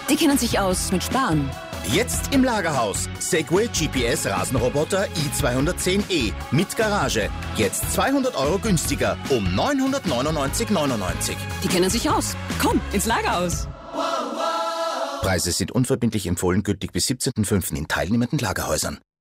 Die kennen sich aus mit Sparen. Jetzt im Lagerhaus. Segway GPS Rasenroboter i210e mit Garage. Jetzt 200 € günstiger um 999,99 €. Die kennen sich aus. Komm, ins Lagerhaus. Preise sind unverbindlich empfohlen, gültig bis 17.05. in teilnehmenden Lagerhäusern.